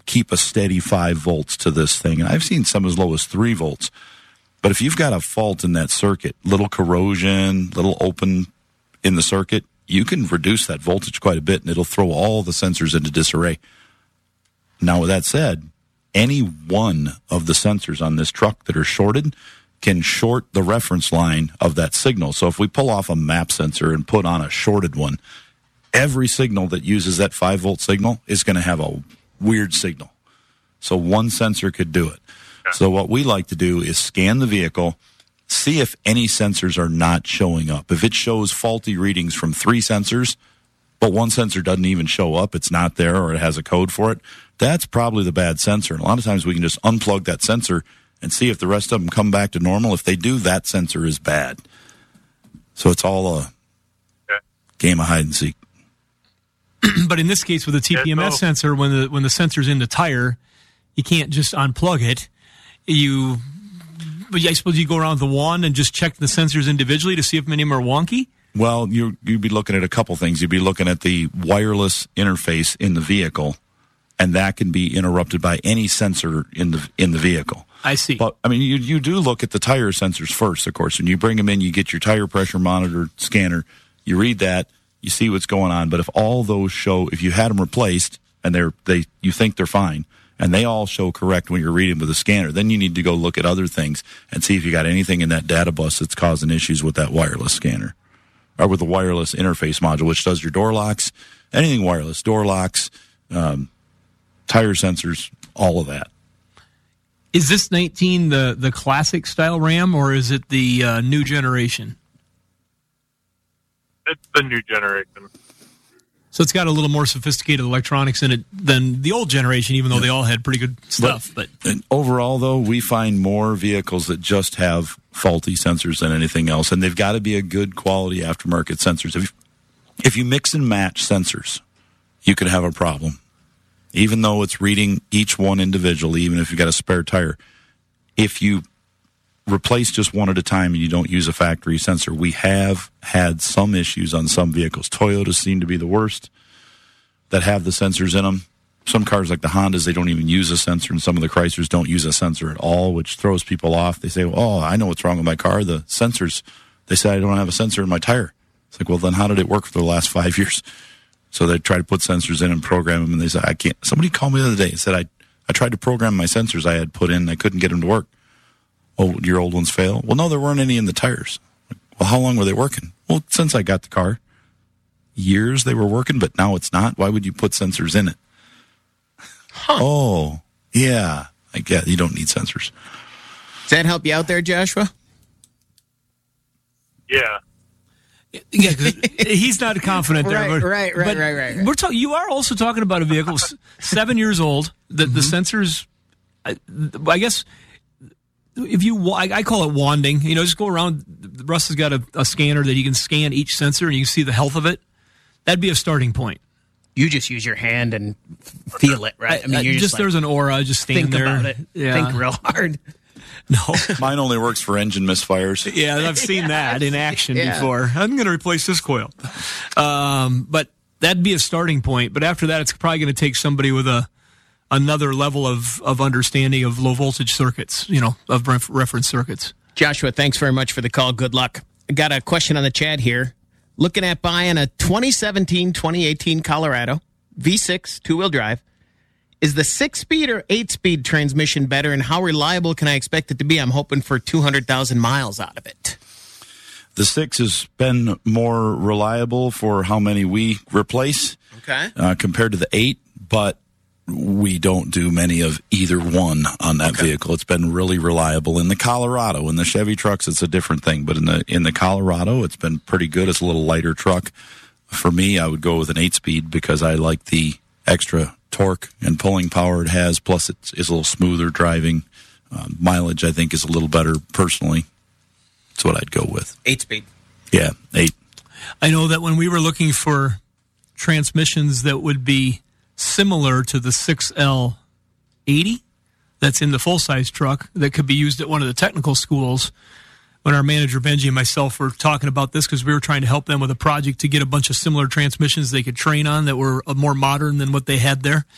keep a steady five volts to this thing. And I've seen some as low as three volts. But if you've got a fault in that circuit, little corrosion, little open in the circuit, you can reduce that voltage quite a bit, and it'll throw all the sensors into disarray. Now, with that said, any one of the sensors on this truck that are shorted can short the reference line of that signal. So if we pull off a map sensor and put on a shorted one, every signal that uses that five volt signal is going to have a weird signal. So one sensor could do it. So what we like to do is scan the vehicle, see if any sensors are not showing up. If it shows faulty readings from three sensors, but one sensor doesn't even show up, it's not there, or it has a code for it, that's probably the bad sensor. And a lot of times we can just unplug that sensor and see if the rest of them come back to normal. If they do, that sensor is bad. So it's all a game of hide and seek. But in this case, with a T P M S sensor, when the when the sensor's in the tire, you can't just unplug it. You, but I suppose you go around the wand and just check the sensors individually to see if many of them are wonky? Well, you, you'd be looking at a couple things. You'd be looking at the wireless interface in the vehicle, and that can be interrupted by any sensor in the in the vehicle. I see. But, I mean, you, you do look at the tire sensors first, of course. When you bring them in, you get your tire pressure monitor scanner. You read that. You see what's going on. But if all those show, if you had them replaced and they're they you think they're fine, and they all show correct when you're reading with a scanner, then you need to go look at other things and see if you got anything in that data bus that's causing issues with that wireless scanner or with the wireless interface module, which does your door locks, anything wireless, door locks, um, tire sensors, all of that. Is this nineteen the, the classic style Ram, or is it the uh, new generation? It's the new generation. So it's got a little more sophisticated electronics in it than the old generation, even though they all had pretty good stuff. But, but overall, though, we find more vehicles that just have faulty sensors than anything else, and they've got to be a good quality aftermarket sensors. If you, if you mix and match sensors, you could have a problem. Even though it's reading each one individually, even if you've got a spare tire, if you replace just one at a time and you don't use a factory sensor, we have had some issues on some vehicles. Toyotas seem to be the worst that have the sensors in them. Some cars like the Hondas, they don't even use a sensor, and some of the Chryslers don't use a sensor at all, which throws people off. They say, oh, I know what's wrong with my car. The sensors, they said I don't have a sensor in my tire. It's like, well, then how did it work for the last five years? So they try to put sensors in and program them, and they said, I can't. Somebody called me the other day and said, I, I tried to program my sensors I had put in, and I couldn't get them to work. Oh, your old ones fail? Well, no, there weren't any in the tires. Well, how long were they working? Well, since I got the car. Years they were working, but now it's not. Why would you put sensors in it? Huh. Oh, yeah. I get you don't need sensors. Does that help you out there, Joshua? Yeah. Yeah, he's not confident there. Right, but, right, right, but right, right, right. We're talking. You are also talking about a vehicle seven years old. The, mm-hmm. the sensors, I, I guess, if you, I, I call it wanding. You know, just go around. Russ has got a, a scanner that you can scan each sensor and you can see the health of it. That'd be a starting point. You just use your hand and feel it, right? I mean, you're just, just like, there's an aura. Just stand think there. About it. Yeah. Think real hard. No, mine only works for engine misfires. Yeah, I've seen that in action yeah. before. I'm going to replace this coil, um, but that'd be a starting point. But after that, it's probably going to take somebody with a another level of, of understanding of low voltage circuits, you know, of ref- reference circuits. Joshua, thanks very much for the call. Good luck. I got a question on the chat here. Looking at buying a twenty seventeen twenty eighteen Colorado V six two-wheel drive. Is the six-speed or eight-speed transmission better, and how reliable can I expect it to be? I'm hoping for two hundred thousand miles out of it. The six has been more reliable for how many we replace okay. uh, compared to the eight, but we don't do many of either one on that okay. vehicle. It's been really reliable. In the Colorado, in the Chevy trucks, it's a different thing, but in the in the Colorado, it's been pretty good. It's a little lighter truck. For me, I would go with an eight-speed because I like the extra torque and pulling power it has, plus it is a little smoother driving. Uh, mileage, I think, is a little better personally. That's what I'd go with. Eight speed. Yeah, eight. I know that when we were looking for transmissions that would be similar to the six L eighty that's in the full-size truck that could be used at one of the technical schools, when our manager Benji and myself were talking about this because we were trying to help them with a project to get a bunch of similar transmissions they could train on that were more modern than what they had there.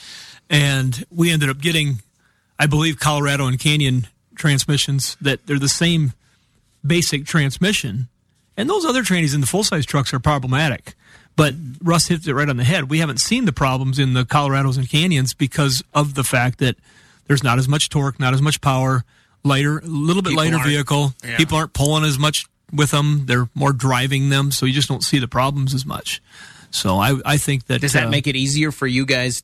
And we ended up getting, I believe, Colorado and Canyon transmissions that they're the same basic transmission. And those other trannies in the full-size trucks are problematic. But Russ hit it right on the head. We haven't seen the problems in the Colorados and Canyons because of the fact that there's not as much torque, not as much power, lighter, a little bit People lighter aren't- vehicle. yeah. People aren't pulling as much with them. They're more driving them, so you just don't see the problems as much. So I, I think that... Does that uh, make it easier for you guys